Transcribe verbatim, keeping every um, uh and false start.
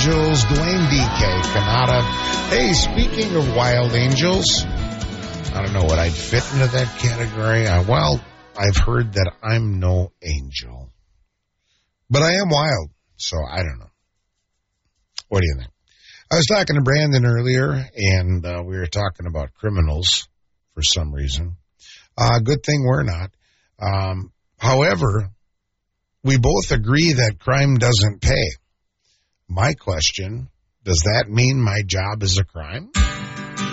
Angels, Dwayne D K Kanata. Hey, speaking of Wild Angels, I don't know what I'd fit into that category. I, well, I've heard that I'm no angel. But I am wild, so I don't know. What do you think? I was talking to Brandon earlier, and uh, we were talking about criminals for some reason. Uh, good thing we're not. Um, however, we both agree that crime doesn't pay. My question, does that mean my job is a crime?